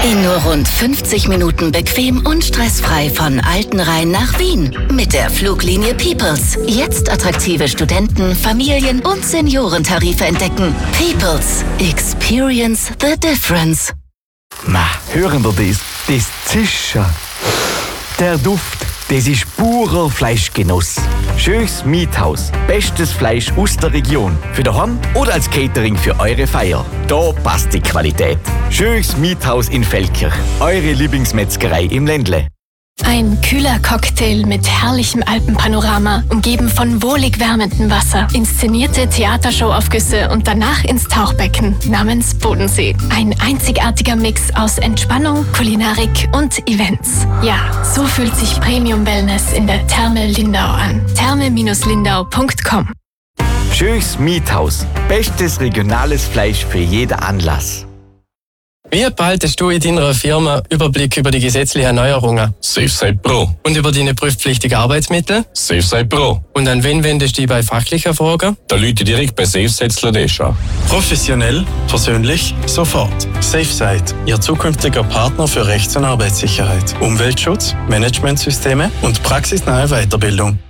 In nur rund 50 Minuten bequem und stressfrei von Altenrhein nach Wien. Mit der Fluglinie Peoples. Jetzt attraktive Studenten-, Familien- und Seniorentarife entdecken. Peoples. Experience the difference. Ma, hören wir das? Das Zischen. Der Duft, das ist purer Fleischgenuss. Schönes Miethaus. Bestes Fleisch aus der Region. Für daheim oder als Catering für eure Feier. Da passt die Qualität. Schönes Miethaus in Feldkirch. Eure Lieblingsmetzgerei im Ländle. Ein kühler Cocktail mit herrlichem Alpenpanorama, umgeben von wohlig wärmendem Wasser, inszenierte Theatershowaufgüsse und danach ins Tauchbecken namens Bodensee. Ein einzigartiger Mix aus Entspannung, Kulinarik und Events. Ja, so fühlt sich Premium Wellness in der Therme Lindau an. therme-lindau.com. Schönes Miethaus. Bestes regionales Fleisch für jeden Anlass. Wie behaltest du in deiner Firma Überblick über die gesetzlichen Erneuerungen? SafeSite Pro. Und über deine prüfpflichtigen Arbeitsmittel? SafeSite Pro. Und an wen wendest du dich bei fachlichen Fragen? Da Leute direkt bei SafeSite an. Professionell, persönlich, sofort. SafeSite, Ihr zukünftiger Partner für Rechts- und Arbeitssicherheit, Umweltschutz, Managementsysteme und praxisnahe Weiterbildung.